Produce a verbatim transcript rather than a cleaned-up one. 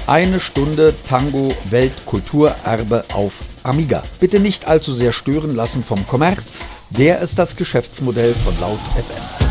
Eine Stunde Tango Weltkulturerbe auf Amiga. Bitte nicht allzu sehr stören lassen vom Kommerz. Der ist das Geschäftsmodell von Laut F M.